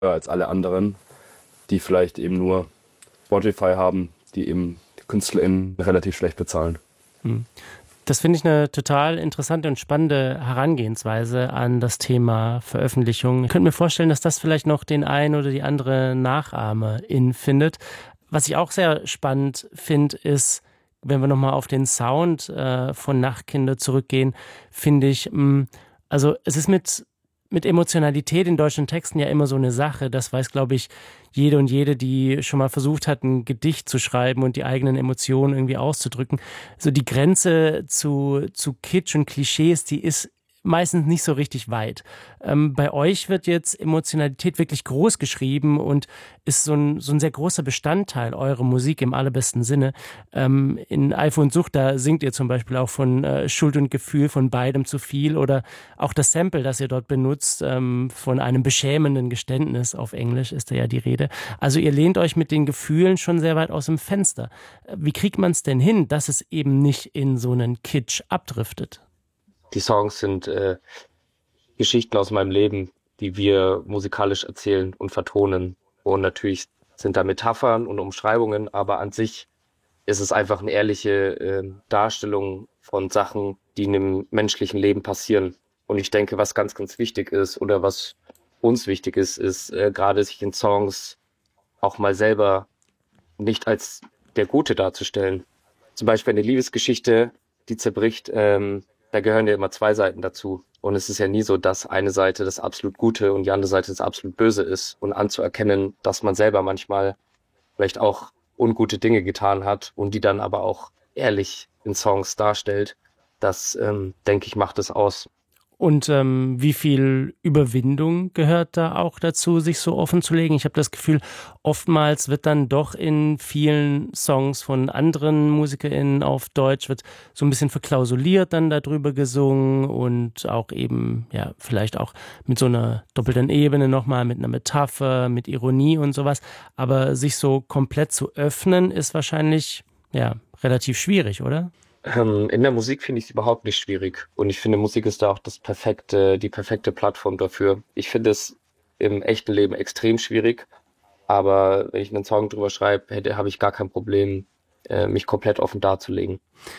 als alle anderen, die vielleicht eben nur Spotify haben, die eben die KünstlerInnen relativ schlecht bezahlen. Das finde ich eine total interessante und spannende Herangehensweise an das Thema Veröffentlichung. Ich könnte mir vorstellen, dass das vielleicht noch den einen oder die andere Nachahmerin findet. Was ich auch sehr spannend finde, ist, wenn wir nochmal auf den Sound von Nachtkinder zurückgehen, finde ich, also es ist mit Emotionalität in deutschen Texten ja immer so eine Sache. Das weiß, glaube ich, jede und jede, die schon mal versucht hat, ein Gedicht zu schreiben und die eigenen Emotionen irgendwie auszudrücken. So die Grenze zu Kitsch und Klischees, die ist meistens nicht so richtig weit. Bei euch wird jetzt Emotionalität wirklich groß geschrieben und ist so ein sehr großer Bestandteil eurer Musik im allerbesten Sinne. In Eifer und Sucht, da singt ihr zum Beispiel auch von Schuld und Gefühl, von beidem zu viel, oder auch das Sample, das ihr dort benutzt, von einem beschämenden Geständnis, auf Englisch ist da ja die Rede. Also ihr lehnt euch mit den Gefühlen schon sehr weit aus dem Fenster. Wie kriegt man es denn hin, dass es eben nicht in so einen Kitsch abdriftet? Die Songs sind Geschichten aus meinem Leben, die wir musikalisch erzählen und vertonen. Und natürlich sind da Metaphern und Umschreibungen, aber an sich ist es einfach eine ehrliche Darstellung von Sachen, die in dem menschlichen Leben passieren. Und ich denke, was ganz, ganz wichtig ist oder was uns wichtig ist, ist gerade sich in Songs auch mal selber nicht als der Gute darzustellen. Zum Beispiel eine Liebesgeschichte, die zerbricht, da gehören ja immer zwei Seiten dazu. Und es ist ja nie so, dass eine Seite das absolut Gute und die andere Seite das absolut Böse ist. Und anzuerkennen, dass man selber manchmal vielleicht auch ungute Dinge getan hat und die dann aber auch ehrlich in Songs darstellt, das, denke ich, macht es aus. Und wie viel Überwindung gehört da auch dazu, sich so offen zu legen? Ich habe das Gefühl, oftmals wird dann doch in vielen Songs von anderen MusikerInnen auf Deutsch wird so ein bisschen verklausuliert dann darüber gesungen und auch eben, ja, vielleicht auch mit so einer doppelten Ebene nochmal, mit einer Metapher, mit Ironie und sowas. Aber sich so komplett zu öffnen, ist wahrscheinlich, ja, relativ schwierig, oder? In der Musik finde ich es überhaupt nicht schwierig. Und ich finde, Musik ist da auch die perfekte Plattform dafür. Ich finde es im echten Leben extrem schwierig. Aber wenn ich einen Song drüber schreibe, habe ich gar kein Problem, mich komplett offen darzulegen.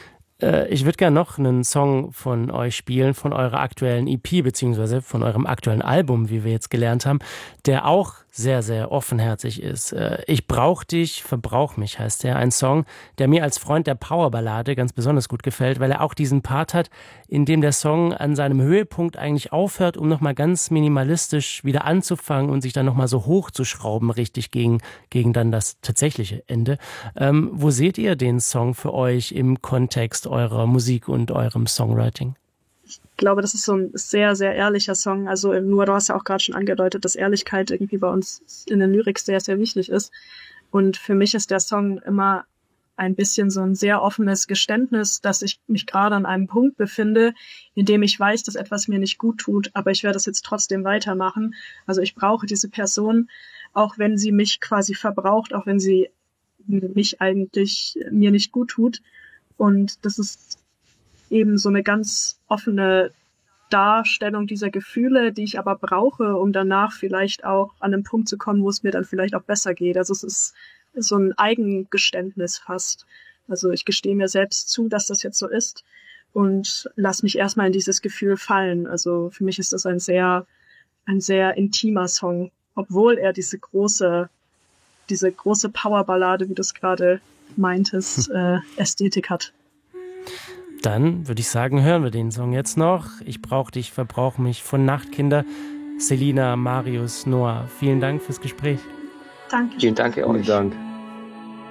Ich würde gerne noch einen Song von euch spielen, von eurer aktuellen EP, beziehungsweise von eurem aktuellen Album, wie wir jetzt gelernt haben, der auch sehr, sehr offenherzig ist. Ich brauch dich, verbrauch mich heißt der. Ein Song, der mir als Freund der Powerballade ganz besonders gut gefällt, weil er auch diesen Part hat, in dem der Song an seinem Höhepunkt eigentlich aufhört, um nochmal ganz minimalistisch wieder anzufangen und sich dann nochmal so hochzuschrauben, richtig gegen dann das tatsächliche Ende. Wo seht ihr den Song für euch im Kontext eurer Musik und eurem Songwriting? Ich glaube, das ist so ein sehr, sehr ehrlicher Song. Also nur, du hast ja auch gerade schon angedeutet, dass Ehrlichkeit irgendwie bei uns in den Lyrics sehr, sehr wichtig ist. Und für mich ist der Song immer ein bisschen so ein sehr offenes Geständnis, dass ich mich gerade an einem Punkt befinde, in dem ich weiß, dass etwas mir nicht gut tut, aber ich werde es jetzt trotzdem weitermachen. Also ich brauche diese Person, auch wenn sie mich quasi verbraucht, auch wenn sie mich eigentlich mir nicht gut tut. Und das ist eben so eine ganz offene Darstellung dieser Gefühle, die ich aber brauche, um danach vielleicht auch an einen Punkt zu kommen, wo es mir dann vielleicht auch besser geht. Also es ist so ein Eigengeständnis fast. Also ich gestehe mir selbst zu, dass das jetzt so ist und lass mich erstmal in dieses Gefühl fallen. Also für mich ist das ein sehr intimer Song, obwohl er diese große Powerballade, wie du es gerade meintest, Ästhetik hat. Dann würde ich sagen, hören wir den Song jetzt noch. Ich brauch dich, verbrauch mich von Nachtkinder. Selina, Marius, Noah, vielen Dank fürs Gespräch. Danke. Vielen Dank euch. Vielen Dank.